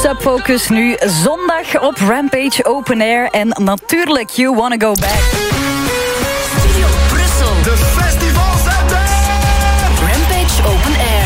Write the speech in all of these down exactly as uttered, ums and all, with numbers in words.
Non-stop focus nu zondag op Rampage Open Air. En natuurlijk You Wanna Go Back. Studio Brussel. De festivals zijn er! Rampage Open Air.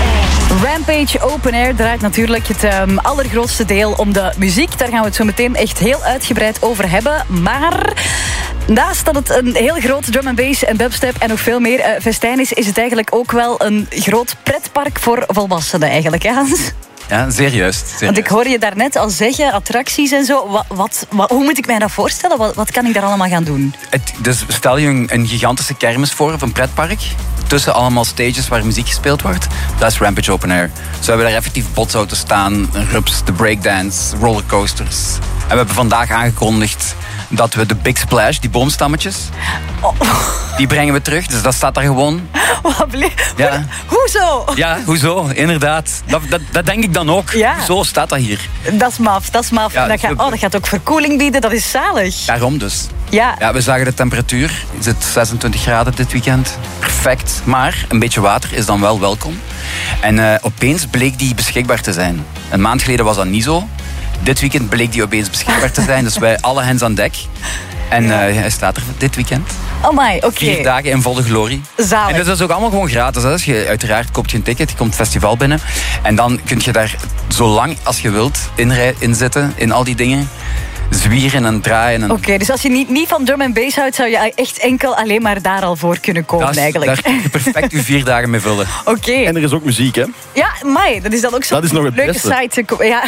Rampage Open Air draait natuurlijk het um, allergrootste deel om de muziek. Daar gaan we het zo meteen echt heel uitgebreid over hebben. Maar naast dat het een heel groot drum and bass en dubstep en nog veel meer uh, festijn is, is het eigenlijk ook wel een groot pretpark voor volwassenen eigenlijk, hè Hans? Ja, zeer juist. Zeer Want ik juist. hoor je daarnet al zeggen, attracties en zo. Wat, wat, wat, hoe moet ik mij dat voorstellen? Wat, wat kan ik daar allemaal gaan doen? Het, dus stel je een, een gigantische kermis voor, of een pretpark, tussen allemaal stages waar muziek gespeeld wordt. Dat is Rampage Open Air. Zo hebben we daar effectief botsauto's staan, rups, de breakdance, rollercoasters. En we hebben vandaag aangekondigd dat we de Big Splash, die boomstammetjes, Oh. die brengen we terug. Dus dat staat daar gewoon. Wat ble- Ja. Hoezo? Ja, hoezo? Inderdaad. Dat, dat, dat denk ik dan ook. Ja. Zo staat dat hier. Dat is maf, dat is maf. Ja, dat, gaat, dat- oh, dat gaat ook verkoeling bieden, dat is zalig. Daarom dus. Ja. Ja, we zagen de temperatuur. Het zit zesentwintig graden dit weekend. Perfect. Maar een beetje water is dan wel welkom. En uh, opeens bleek die beschikbaar te zijn. Een maand geleden was dat niet zo. Dit weekend bleek die opeens beschikbaar te zijn. Dus wij alle hens aan dek. En uh, hij staat er dit weekend. Oh my, oké. Vier dagen in volle glorie. Zalig. En dus dat is ook allemaal gewoon gratis. Hè. Dus je, uiteraard koopt je een ticket, je komt het festival binnen. En dan kun je daar zo lang als je wilt in, in zitten, in al die dingen. Zwieren en draaien. En Oké, okay, dus als je niet, niet van drum en bass houdt, zou je echt enkel alleen maar daar al voor kunnen komen dat is, eigenlijk. daar kun je perfect je vier dagen mee vullen. Oké. Okay. En er is ook muziek, hè? Ja, mai, dat is dan ook zo'n Dat is nog het leuke beste. site. Ja.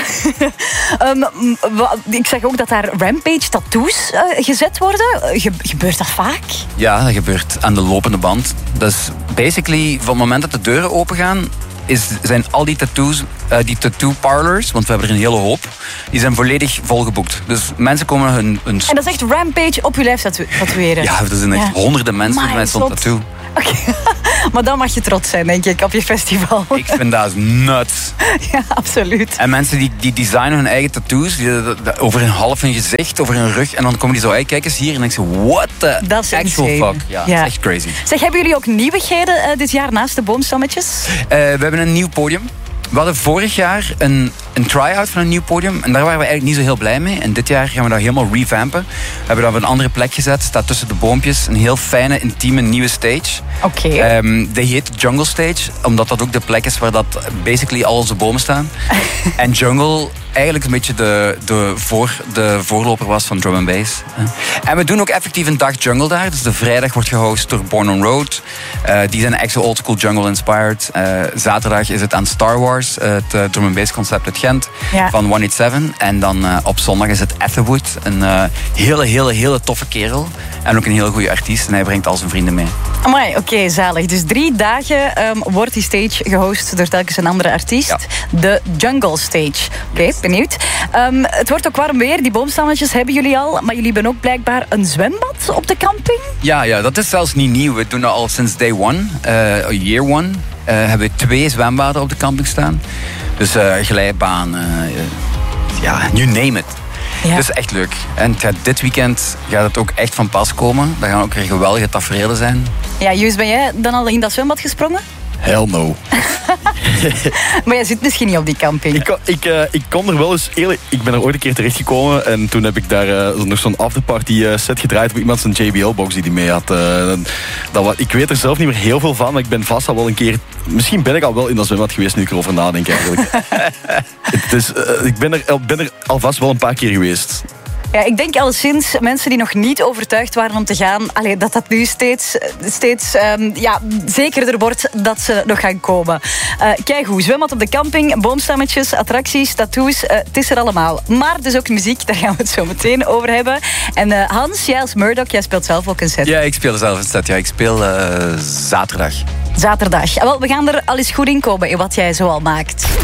um, wa- ik zag ook dat daar Rampage tattoos uh, gezet worden. Uh, ge- gebeurt dat vaak? Ja, dat gebeurt aan de lopende band. Dus basically, van het moment dat de deuren opengaan, is, zijn al die tattoos, uh, die tattoo parlors, want we hebben er een hele hoop, die zijn volledig volgeboekt. Dus mensen komen hun... hun En dat is echt Rampage op je lijf tatu- tatoeëren? ja, er zijn echt Ja. honderden mensen Amai, met zo'n zot. tattoo. Oké, maar dan mag je trots zijn, denk ik, op je festival. Ik vind dat nuts. Ja, absoluut. En mensen die, die designen hun eigen tattoos, die, die- die- over een half hun gezicht, over hun rug, en dan komen die zo uit, kijk eens hier, en dan denk je, what the Dat is actual insane. fuck. Ja, Ja. dat is echt crazy. Zeg, hebben jullie ook nieuwigheden uh, dit jaar naast de boomstammetjes? Uh, we hebben een nieuw podium. We hadden vorig jaar een, een try-out van een nieuw podium. En daar waren we eigenlijk niet zo heel blij mee. En dit jaar gaan we dat helemaal revampen. We hebben dat op een andere plek gezet. Staat tussen de boompjes. Een heel fijne, intieme, nieuwe stage. Oké. Um, die heet Jungle Stage. Omdat dat ook de plek is waar dat basically al onze bomen staan. En Jungle eigenlijk een beetje de, de, voor, de voorloper was van drum and bass. En we doen ook effectief een dag jungle daar. Dus de vrijdag wordt gehost door Born on Road. Uh, die zijn echt zo old school jungle inspired. Uh, zaterdag is het aan Star Wars, uh, het uh, drum and bass concept uit Gent, Ja. van honderdzeven. En dan uh, op zondag is het Etherwood. Een uh, hele, hele, hele toffe kerel. En ook een hele goede artiest. En hij brengt al zijn vrienden mee. Amai, oké, okay, zalig. Dus drie dagen um, wordt die stage gehost door telkens een andere artiest. Ja. De Jungle Stage. Oké, okay, benieuwd. Um, het wordt ook warm weer. Die boomstammetjes hebben jullie al. Maar jullie hebben ook blijkbaar een zwembad op de camping? Ja, ja, dat is zelfs niet nieuw. We doen dat al sinds day one. Uh, year one. Uh, hebben we twee zwembaden op de camping staan. Dus uh, glijbaan. Uh, ja, you name it. Ja. Dat is echt leuk. En het gaat dit weekend gaat het ook echt van pas komen. Daar gaan ook weer geweldige tafereelen zijn. Ja, Juus, ben jij dan al in dat zwembad gesprongen? Hell no. Maar jij zit misschien niet op die camping. Ik, kon- ik, uh, ik kom er wel eens eerlijk... Ik ben er ooit een keer terechtgekomen en toen heb ik daar uh, nog zo'n afterparty uh, set gedraaid op iemand zijn J B L-box die die mee had. Uh, dat wa- ik weet er zelf niet meer heel veel van, maar ik ben vast al wel een keer... Misschien ben ik al wel in dat zwembad geweest nu ik erover nadenk eigenlijk. Het is, uh, ik ben er, al- ben er alvast wel een paar keer geweest. Ja, ik denk alleszins mensen die nog niet overtuigd waren om te gaan, allee, dat dat nu steeds, steeds um, ja, zekerder wordt dat ze nog gaan komen. Uh, kijk hoe, zwembad op de camping, boomstammetjes, attracties, tattoos, uh, het is er allemaal. Maar dus ook muziek, daar gaan we het zo meteen over hebben. En uh, Hans, jij als Murdoch, jij speelt zelf ook een set. Ja, ik speel zelf een set. Ja, ik speel uh, zaterdag. Zaterdag. Wel, we gaan er al eens goed in komen in wat jij zoal maakt.